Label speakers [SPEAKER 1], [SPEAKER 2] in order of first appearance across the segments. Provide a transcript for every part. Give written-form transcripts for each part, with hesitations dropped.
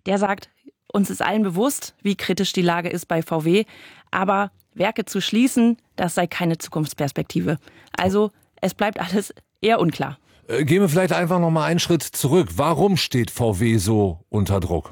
[SPEAKER 1] Der sagt, uns ist allen bewusst, wie kritisch die Lage ist bei VW, aber Werke zu schließen, das sei keine Zukunftsperspektive. Also es bleibt alles eher unklar.
[SPEAKER 2] Gehen wir vielleicht einfach noch mal einen Schritt zurück. Warum steht VW so unter Druck?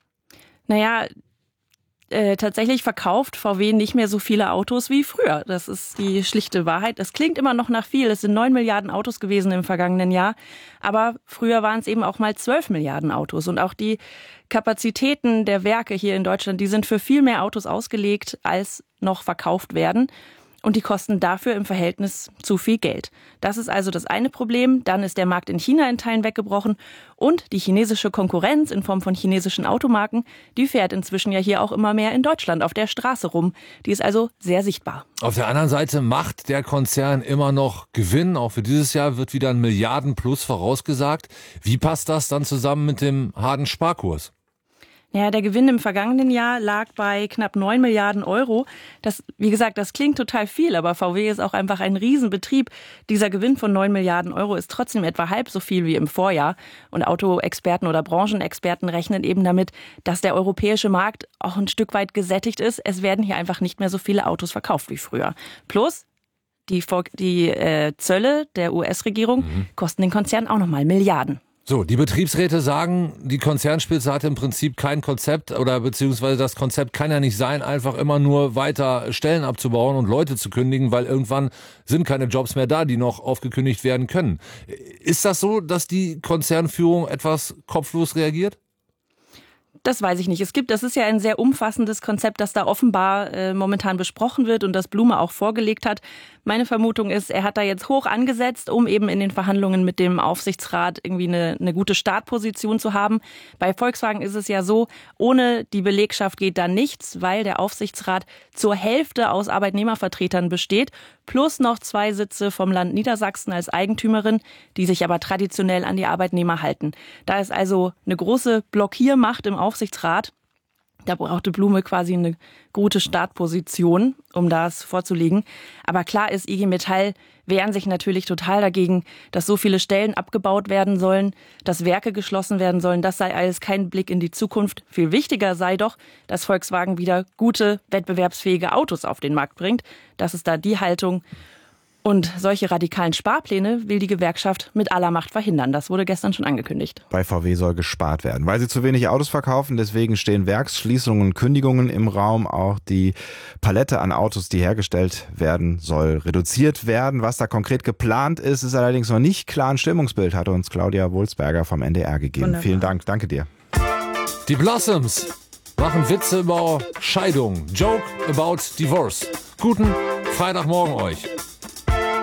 [SPEAKER 1] Naja, tatsächlich verkauft VW nicht mehr so viele Autos wie früher. Das ist die schlichte Wahrheit. Es klingt immer noch nach viel. Es sind 9 Milliarden Autos gewesen im vergangenen Jahr. Aber früher waren es eben auch mal 12 Milliarden Autos. Und auch die Kapazitäten der Werke hier in Deutschland, die sind für viel mehr Autos ausgelegt, als noch verkauft werden. Und die kosten dafür im Verhältnis zu viel Geld. Das ist also das eine Problem. Dann ist der Markt in China in Teilen weggebrochen. Und die chinesische Konkurrenz in Form von chinesischen Automarken, die fährt inzwischen ja hier auch immer mehr in Deutschland auf der Straße rum. Die ist also sehr sichtbar.
[SPEAKER 2] Auf der anderen Seite macht der Konzern immer noch Gewinn. Auch für dieses Jahr wird wieder ein Milliardenplus vorausgesagt. Wie passt das dann zusammen mit dem harten Sparkurs?
[SPEAKER 1] Ja, der Gewinn im vergangenen Jahr lag bei knapp 9 Milliarden Euro. Das, wie gesagt, das klingt total viel, aber VW ist auch einfach ein Riesenbetrieb. Dieser Gewinn von 9 Milliarden Euro ist trotzdem etwa halb so viel wie im Vorjahr. Und Autoexperten oder Branchenexperten rechnen eben damit, dass der europäische Markt auch ein Stück weit gesättigt ist. Es werden hier einfach nicht mehr so viele Autos verkauft wie früher. Plus die Zölle der US-Regierung kosten den Konzern auch nochmal Milliarden.
[SPEAKER 2] So, die Betriebsräte sagen, die Konzernspitze hat im Prinzip kein Konzept oder beziehungsweise das Konzept kann ja nicht sein, einfach immer nur weiter Stellen abzubauen und Leute zu kündigen, weil irgendwann sind keine Jobs mehr da, die noch aufgekündigt werden können. Ist das so, dass die Konzernführung etwas kopflos reagiert?
[SPEAKER 1] Das weiß ich nicht. Das ist ja ein sehr umfassendes Konzept, das da offenbar momentan besprochen wird und das Blume auch vorgelegt hat. Meine Vermutung ist, er hat da jetzt hoch angesetzt, um eben in den Verhandlungen mit dem Aufsichtsrat irgendwie eine gute Startposition zu haben. Bei Volkswagen ist es ja so, ohne die Belegschaft geht da nichts, weil der Aufsichtsrat zur Hälfte aus Arbeitnehmervertretern besteht, plus noch 2 Sitze vom Land Niedersachsen als Eigentümerin, die sich aber traditionell an die Arbeitnehmer halten. Da ist also eine große Blockiermacht im Aufsichtsrat. Da brauchte Blume quasi eine gute Startposition, um das vorzulegen. Aber klar ist, IG Metall wehren sich natürlich total dagegen, dass so viele Stellen abgebaut werden sollen, dass Werke geschlossen werden sollen. Das sei alles kein Blick in die Zukunft. Viel wichtiger sei doch, dass Volkswagen wieder gute, wettbewerbsfähige Autos auf den Markt bringt. Das ist da die Haltung. Und solche radikalen Sparpläne will die Gewerkschaft mit aller Macht verhindern. Das wurde gestern schon angekündigt.
[SPEAKER 3] Bei VW soll gespart werden, weil sie zu wenig Autos verkaufen. Deswegen stehen Werksschließungen und Kündigungen im Raum. Auch die Palette an Autos, die hergestellt werden, soll reduziert werden. Was da konkret geplant ist, ist allerdings noch nicht klar. Ein Stimmungsbild hat uns Claudia Wulsberger vom NDR gegeben. Wunderbar. Vielen Dank, danke dir.
[SPEAKER 2] Die Blossoms machen Witze über Scheidung. Joke about divorce. Guten Freitagmorgen euch.